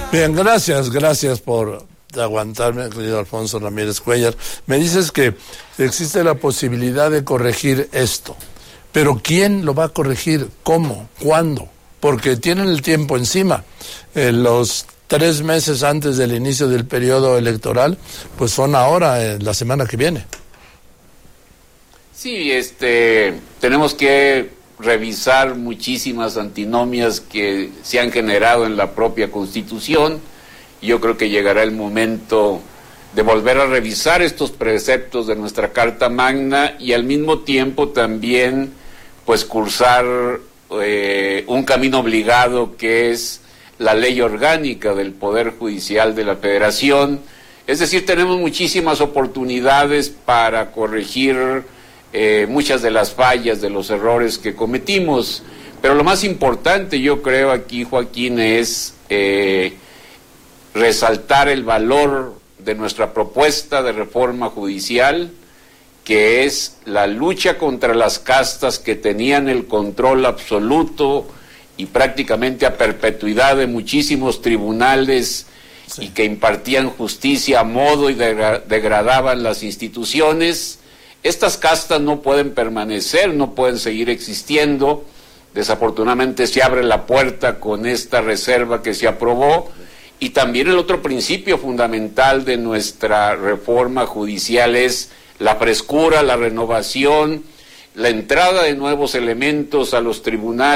Bien, gracias por aguantarme, querido Alfonso Ramírez Cuéllar. Me dices que existe la posibilidad de corregir esto, pero ¿quién lo va a corregir? ¿Cómo? ¿Cuándo? Porque tienen el tiempo encima. Los 3 meses antes del inicio del periodo electoral, pues son ahora, la semana que viene. Sí, tenemos que revisar muchísimas antinomias que se han generado en la propia Constitución. Yo creo que llegará el momento de volver a revisar estos preceptos de nuestra Carta Magna y al mismo tiempo también pues cursar un camino obligado que es la ley orgánica del Poder Judicial de la Federación. Es decir, tenemos muchísimas oportunidades para corregir muchas de las fallas, de los errores que cometimos, pero lo más importante yo creo aquí, Joaquín, es resaltar el valor de nuestra propuesta de reforma judicial, que es la lucha contra las castas que tenían el control absoluto y prácticamente a perpetuidad de muchísimos tribunales, sí, y que impartían justicia a modo y degradaban las instituciones. Estas castas no pueden permanecer, no pueden seguir existiendo. Desafortunadamente se abre la puerta con esta reserva que se aprobó. Y también el otro principio fundamental de nuestra reforma judicial es la frescura, la renovación, la entrada de nuevos elementos a los tribunales.